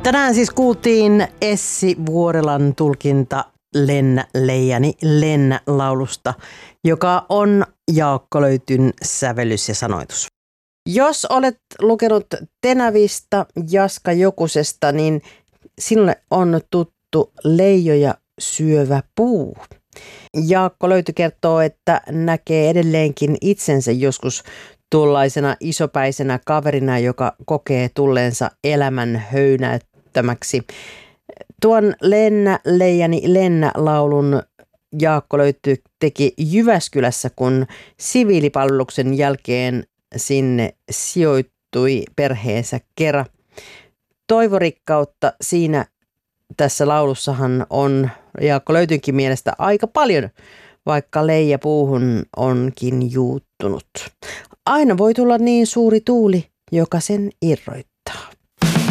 Tänään siis kuultiin Essi Vuorelan tulkinta Lennä Leijani Lennä laulusta, joka on Jaakko Löytyn sävellys ja sanoitus. Jos olet lukenut Tenavista Jaska Jokusesta, niin sinulle on tuttu Leijoja syövä puu. Jaakko Löyty kertoo, että näkee edelleenkin itsensä joskus tuollaisena isopäisenä kaverina, joka kokee tulleensa elämän höynäyttämäksi. Tuon Lennä Leijani Lennä laulun Jaakko Löyty teki Jyväskylässä, kun siviilipalveluksen jälkeen sinne sijoittui perheensä kera. Toivorikkautta siinä tässä laulussahan on Jaakko Löytynkin mielestä aika paljon, vaikka leija puuhun onkin juuttunut. Aina voi tulla niin suuri tuuli, joka sen irroittaa.